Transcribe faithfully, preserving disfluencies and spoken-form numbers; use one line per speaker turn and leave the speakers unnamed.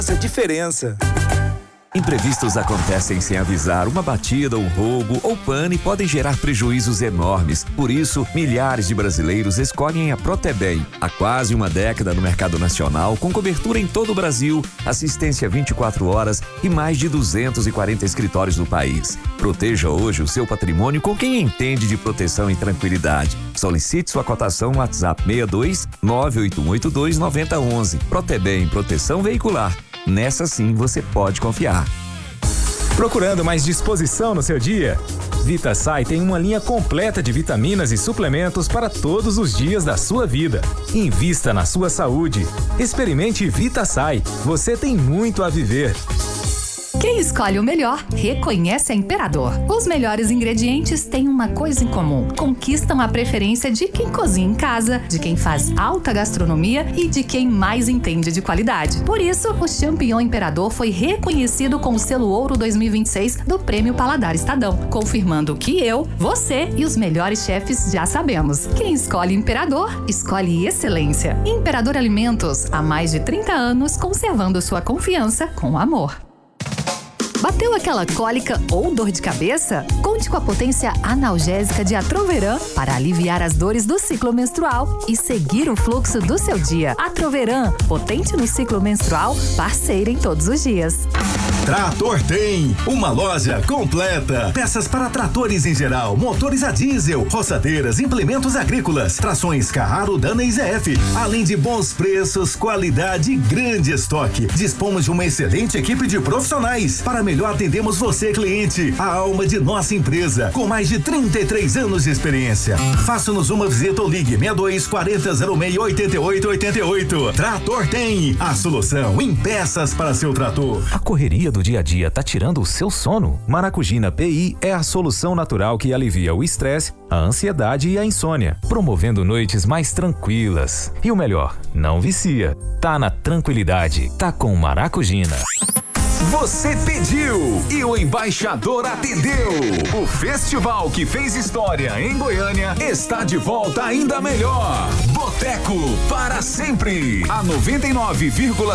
Essa diferença.
Imprevistos acontecem sem avisar. Uma batida, um roubo ou pane podem gerar prejuízos enormes. Por isso, milhares de brasileiros escolhem a Protebem. Há quase uma década no mercado nacional, com cobertura em todo o Brasil, assistência vinte e quatro horas e mais de duzentos e quarenta escritórios no país. Proteja hoje o seu patrimônio com quem entende de proteção e tranquilidade. Solicite sua cotação no WhatsApp seis dois nove oito oito dois nove zero um um. Protebem, proteção veicular. Nessa sim você pode confiar.
Procurando mais disposição no seu dia? VitaSai tem uma linha completa de vitaminas e suplementos para todos os dias da sua vida. Invista na sua saúde. Experimente VitaSai. Você tem muito a viver.
Quem escolhe o melhor, reconhece a Imperador. Os melhores ingredientes têm uma coisa em comum: conquistam a preferência de quem cozinha em casa, de quem faz alta gastronomia e de quem mais entende de qualidade. Por isso, o Champignon Imperador foi reconhecido com o selo Ouro dois mil e vinte e seis do Prêmio Paladar Estadão, confirmando que eu, você e os melhores chefes já sabemos. Quem escolhe Imperador, escolhe excelência. Imperador Alimentos, há mais de trinta anos, conservando sua confiança com amor. Bateu aquela cólica ou dor de cabeça? Conte com a potência analgésica de Atroveran para aliviar as dores do ciclo menstrual e seguir o fluxo do seu dia. Atroveran, potente no ciclo menstrual, parceira em todos os dias.
Trator tem uma loja completa. Peças para tratores em geral, motores a diesel, roçadeiras, implementos agrícolas, trações Carraro, Dana e Z F. Além de bons preços, qualidade e grande estoque. Dispomos de uma excelente equipe de profissionais. Para melhor atendemos você, cliente, a alma de nossa empresa, com mais de trinta e três anos de experiência. Faça-nos uma visita ou ligue seis dois quatro zero zero seis oito oito oito oito. Trator tem a solução em peças para seu trator.
A correria do dia a dia tá tirando o seu sono? Maracugina P I é a solução natural que alivia o estresse, a ansiedade e a insônia, promovendo noites mais tranquilas. E o melhor, não vicia. Tá na tranquilidade, tá com Maracugina.
Você pediu e o embaixador atendeu. O festival que fez história em Goiânia está de volta ainda melhor. Boteco para sempre. A noventa e nove vírgula